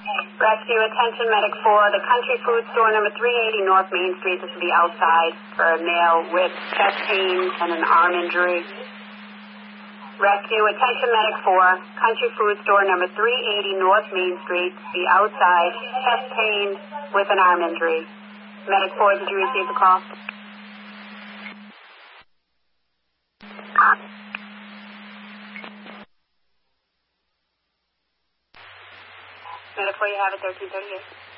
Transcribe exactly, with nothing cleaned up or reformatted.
Rescue, attention, medic four, the Country Food Store, number three eighty North Main Street. This will be outside for a male with chest pain and an arm injury. Rescue, attention, medic four, Country Food Store, number three eighty North Main Street. Be outside, chest pain with an arm injury. Medic four, did you receive the call? Medic four, you have it, thirteen thirty-eight.